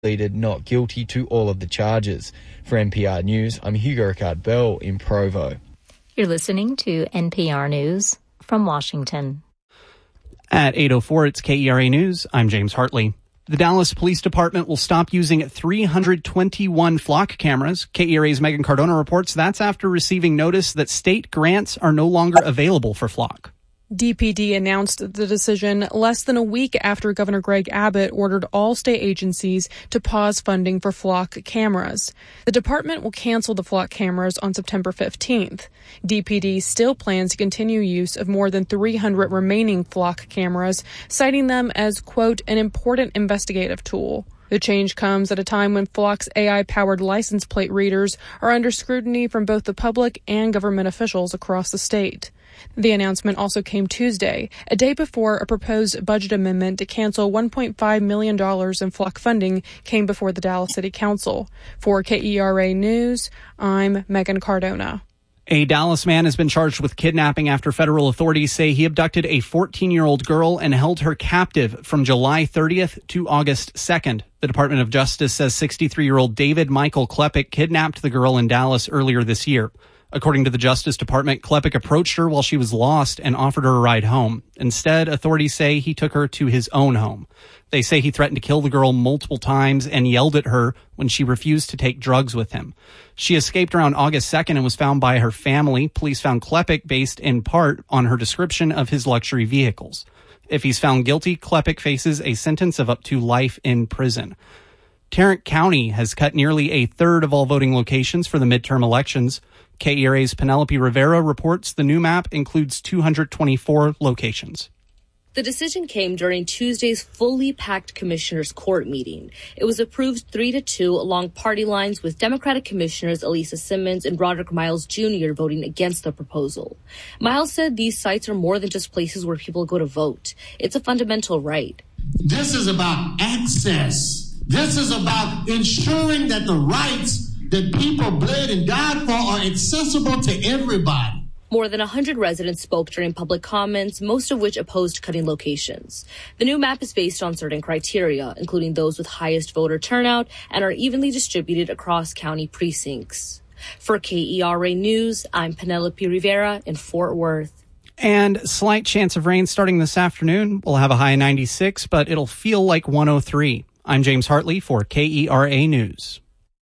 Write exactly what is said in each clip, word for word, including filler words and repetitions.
pleaded not guilty to all of the charges. For N P R News, I'm Hugo Ricard-Bell in Provo. You're listening to N P R News from Washington. At eight oh four, it's K E R A News. I'm James Hartley. The Dallas Police Department will stop using three hundred twenty-one flock cameras. K E R A's Megan Cardona reports that's after receiving notice that state grants are no longer available for flock. D P D announced the decision less than a week after Governor Greg Abbott ordered all state agencies to pause funding for flock cameras. The department will cancel the flock cameras on September fifteenth. D P D still plans to continue use of more than three hundred remaining flock cameras, citing them as, quote, an important investigative tool. The change comes at a time when Flock's A I-powered license plate readers are under scrutiny from both the public and government officials across the state. The announcement also came Tuesday, a day before a proposed budget amendment to cancel one point five million dollars in Flock funding came before the Dallas City Council. For K E R A News, I'm Megan Cardona. A Dallas man has been charged with kidnapping after federal authorities say he abducted a fourteen-year-old girl and held her captive from July thirtieth to August second. The Department of Justice says sixty-three-year-old David Michael Klepek kidnapped the girl in Dallas earlier this year. According to the Justice Department, Klepek approached her while she was lost and offered her a ride home. Instead, authorities say he took her to his own home. They say he threatened to kill the girl multiple times and yelled at her when she refused to take drugs with him. She escaped around August second and was found by her family. Police found Klepek based in part on her description of his luxury vehicles. If he's found guilty, Klepek faces a sentence of up to life in prison. Tarrant County has cut nearly a third of all voting locations for the midterm elections. K E R A's Penelope Rivera reports the new map includes two hundred twenty-four locations. The decision came during Tuesday's fully packed commissioners' court meeting. It was approved three to two along party lines, with Democratic commissioners Elisa Simmons and Roderick Miles Junior voting against the proposal. Miles said these sites are more than just places where people go to vote. It's a fundamental right. This is about access. This is about ensuring that the rights that people bled and died for are accessible to everybody. More than one hundred residents spoke during public comments, most of which opposed cutting locations. The new map is based on certain criteria, including those with highest voter turnout, and are evenly distributed across county precincts. For K E R A News, I'm Penelope Rivera in Fort Worth. And slight chance of rain starting this afternoon. We'll have a high of ninety-six, but it'll feel like one oh three. I'm James Hartley for K E R A News.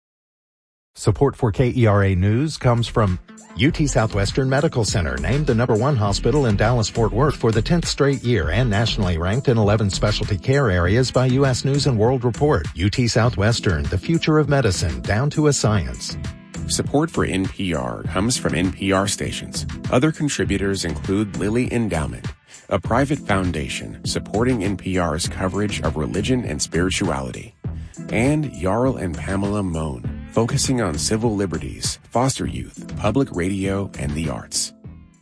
Support for K E R A News comes from U T Southwestern Medical Center, named the number one hospital in Dallas-Fort Worth for the tenth straight year and nationally ranked in eleven specialty care areas by U S News and World Report. U T Southwestern, the future of medicine, down to a science. Support for N P R comes from N P R stations. Other contributors include Lilly Endowment, a private foundation supporting N P R's coverage of religion and spirituality, and Jarl and Pamela Mohn, focusing on civil liberties, foster youth, public radio, and the arts.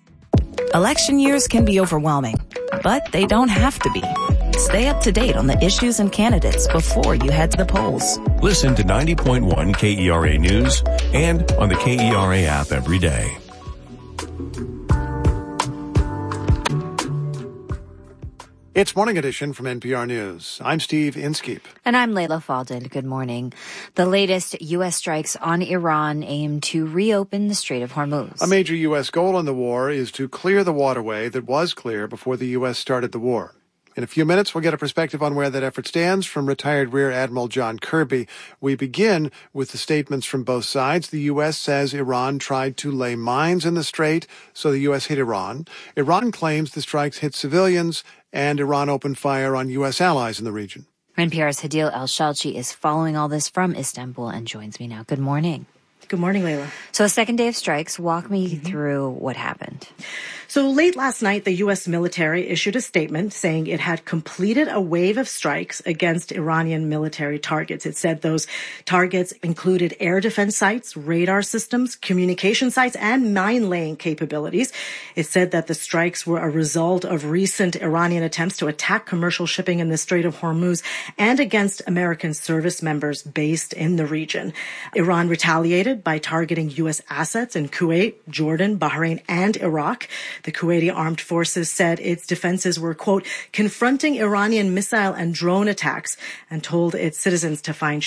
Election years can be overwhelming, but they don't have to be. Stay up to date on the issues and candidates before you head to the polls. Listen to ninety point one K E R A News and on the K E R A app every day. It's Morning Edition from N P R News. I'm Steve Inskeep. And I'm Layla Falden. Good morning. The latest U S strikes on Iran aim to reopen the Strait of Hormuz. A major U S goal in the war is to clear the waterway that was clear before the U S started the war. In a few minutes, we'll get a perspective on where that effort stands from retired Rear Admiral John Kirby. We begin with the statements from both sides. The U S says Iran tried to lay mines in the strait, so the U S hit Iran. Iran claims the strikes hit civilians, and Iran opened fire on U S allies in the region. N P R's Hadil El-Shalchi is following all this from Istanbul and joins me now. Good morning. Good morning, Layla. So a second day of strikes. Walk me mm-hmm. through what happened. So late last night, the U S military issued a statement saying it had completed a wave of strikes against Iranian military targets. It said those targets included air defense sites, radar systems, communication sites, and mine-laying capabilities. It said that the strikes were a result of recent Iranian attempts to attack commercial shipping in the Strait of Hormuz and against American service members based in the region. Iran retaliated by targeting U S assets in Kuwait, Jordan, Bahrain, and Iraq. The Kuwaiti Armed Forces said its defenses were, quote, confronting Iranian missile and drone attacks, and told its citizens to find